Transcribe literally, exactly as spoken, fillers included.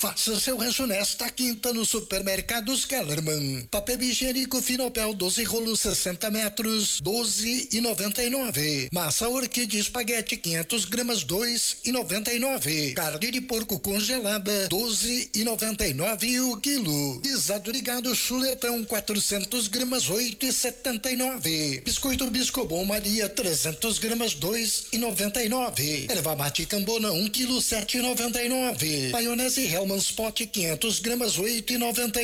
Faça seu rancho nesta quinta no Supermercados Kellerman. Papel higiênico Finopel doze rolos sessenta metros, doze e noventa e nove. Massa orquídea espaguete quinhentos gramas, dois e noventa e nove. Carne de porco congelada, doze e noventa e nove o quilo. Guisado de gado chuletão quatrocentos gramas, oito e setenta e nove. Biscoito Biscobon Maria trezentos gramas, dois e noventa e nove. Erva mate Cambona um quilo, sete e noventa e nove. Maionese Hellmann's Pot quinhentos gramas, oito e noventa e nove.